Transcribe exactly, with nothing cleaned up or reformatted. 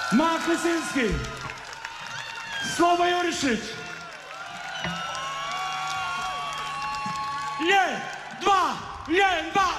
Mark Lisinski, Slobo Jurišić. Jedan, dva, jedan, dva.